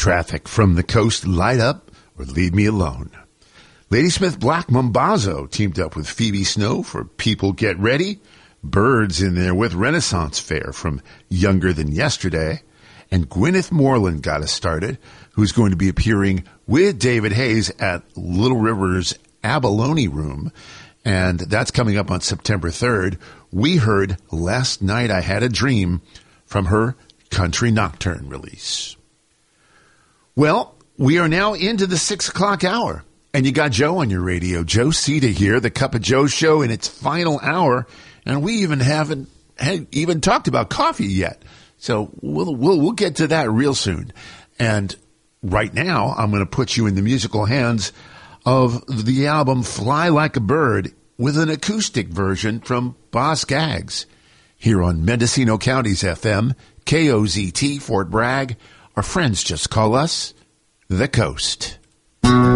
traffic from the coast, Light Up or Leave Me Alone. Ladysmith Black Mambazo teamed up with Phoebe Snow for People Get Ready. Birds in there with Renaissance Fair from Younger Than Yesterday. And Gwyneth Moreland got us started, who's going to be appearing with David Hayes at Little River's Abalone Room. And that's coming up on September 3rd. We heard Last Night I Had a Dream from her Country Nocturne release. Well, we are now into the 6 o'clock hour. And you got Joe on your radio. Joe Cita here, the Cup of Joe show in its final hour. And we even haven't even talked about coffee yet. So we'll get to that real soon. And right now, I'm going to put you in the musical hands of the album Fly Like a Bird with an acoustic version from Boz Scaggs here on Mendocino County's FM, KOZT, Fort Bragg. Our friends just call us The Coast.